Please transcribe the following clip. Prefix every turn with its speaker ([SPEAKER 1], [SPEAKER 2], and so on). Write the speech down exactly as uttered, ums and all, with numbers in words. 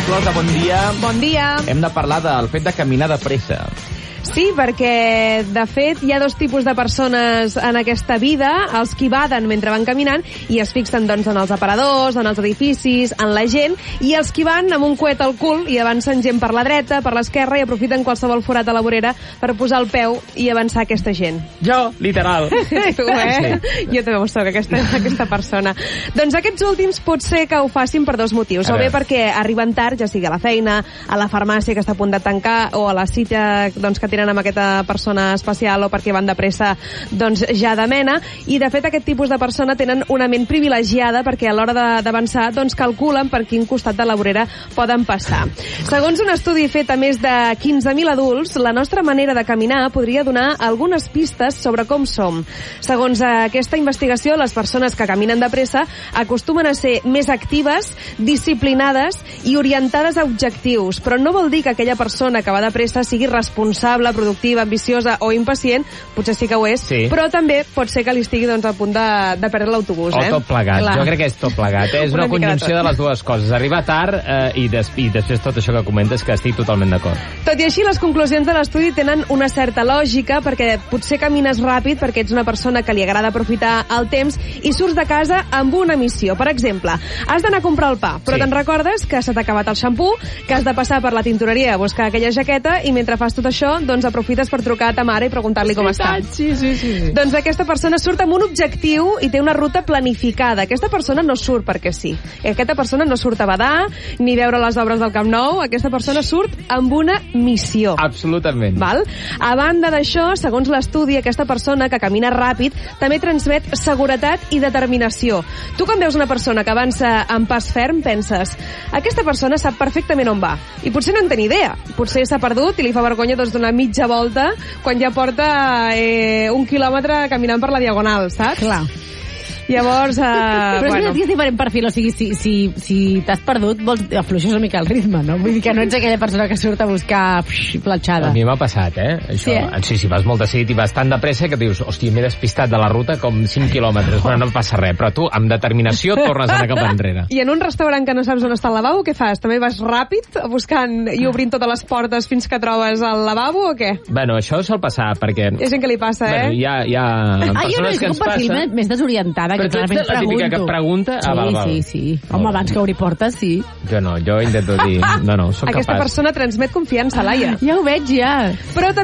[SPEAKER 1] Closa, bon dia.
[SPEAKER 2] Bon dia.
[SPEAKER 1] Hem de parlar del fet de caminar de pressa.
[SPEAKER 2] Sí, perquè, de fet, hi ha dos tipus de persones en aquesta vida, els qui baden mentre van caminant i es fixen, doncs, en els aparadors, en els edificis, en la gent, i els qui van amb un coet al cul i avancen gent per la dreta, per l'esquerra, i aprofiten qualsevol forat a la vorera per posar el peu i avançar aquesta gent.
[SPEAKER 1] Jo, literal.
[SPEAKER 2] Tu, eh? Sí. Jo també ho soc, aquesta, aquesta persona. Doncs aquests últims pot ser que ho facin per dos motius. O bé perquè arriben tard, ja sigui a la feina, a la farmàcia que està a punt de tancar, o a la cita, doncs, que tenen amb aquesta persona especial, o perquè van de pressa, doncs ja de mena, i de fet aquest tipus de persona tenen una ment privilegiada perquè a l'hora d'avançar doncs calculen per quin costat de la vorera poden passar. Segons un estudi fet a més de quinze mil adults, la nostra manera de caminar podria donar algunes pistes sobre com som. Segons aquesta investigació, les persones que caminen de pressa acostumen a ser més actives, disciplinades i orientades a objectius, però no vol dir que aquella persona que va de pressa sigui responsable, productiva, ambiciosa o impacient, potser sí que ho és, sí. Però també pot ser que li estigui, doncs, a punt de, de perdre l'autobús.
[SPEAKER 1] O
[SPEAKER 2] eh?
[SPEAKER 1] tot plegat. Clar. Jo crec que és tot plegat. Eh? És una, una conjunció de, de les dues coses. Arribar tard eh, i, des, i després tot això que comentes, que estic totalment d'acord.
[SPEAKER 2] Tot i així, les conclusions de l'estudi tenen una certa lògica, perquè potser camines ràpid perquè ets una persona que li agrada aprofitar el temps i surts de casa amb una missió. Per exemple, has d'anar a comprar el pa, però sí. Te'n recordes que se t'ha acabat el xampú, que has de passar per la tintoreria a buscar aquella jaqueta, i mentre fas tot això, doncs aprofites per trucar a ta mare i preguntar-li com està.
[SPEAKER 1] Sí, sí, sí, sí.
[SPEAKER 2] Doncs aquesta persona surt amb un objectiu i té una ruta planificada. Aquesta persona no surt perquè sí. Aquesta persona no surt a badar, ni veure les obres del Camp Nou. Aquesta persona surt amb una missió.
[SPEAKER 1] Absolutament.
[SPEAKER 2] Val? A banda d'això, segons l'estudi, aquesta persona que camina ràpid també transmet seguretat i determinació. Tu, quan veus una persona que avança amb pas ferm, penses, aquesta persona sap perfectament on va. I potser no en té ni idea. Potser s'ha perdut i li fa vergonya, doncs, donar mitja volta quan ja porta eh, un quilòmetre caminant per la diagonal, saps?
[SPEAKER 3] Clar.
[SPEAKER 2] Llavors, eh,
[SPEAKER 3] però
[SPEAKER 2] bueno.
[SPEAKER 3] és diferent perfil, o sigui, si, si, si t'has perdut, vols afluixes una mica el ritme, no? Vull dir que no ets aquella persona que surt a buscar psh, platxada.
[SPEAKER 1] A mi m'ha passat, eh? Això.
[SPEAKER 3] Sí, eh?
[SPEAKER 1] Sí, si vas molt decidit i vas tan de pressa que dius, hòstia, m'he despistat de la ruta com cinc quilòmetres, però no passa res. Però tu, amb determinació, tornes a anar cap enrere.
[SPEAKER 2] I en un restaurant que no saps on està el lavabo, què fas? També vas ràpid, buscant i obrint totes les portes fins que trobes el lavabo, o què?
[SPEAKER 1] Bueno, això sol passar, perquè...
[SPEAKER 2] Hi ha gent que li passa, eh?
[SPEAKER 1] Bueno, hi ha, hi ha
[SPEAKER 3] ah, jo no, és
[SPEAKER 1] que
[SPEAKER 3] un perfil
[SPEAKER 1] passa...
[SPEAKER 3] més desorientada,
[SPEAKER 1] però
[SPEAKER 3] que clarament
[SPEAKER 1] pregunto. La típica que pregunta...
[SPEAKER 3] Sí,
[SPEAKER 1] ah, val, val.
[SPEAKER 3] sí, sí. Home, abans que obri portes, sí.
[SPEAKER 1] Jo no, jo intento dir... No, no, soc
[SPEAKER 2] Aquesta
[SPEAKER 1] capaç.
[SPEAKER 2] persona transmet confiança, Laia.
[SPEAKER 3] Ja ho veig, ja.
[SPEAKER 2] Però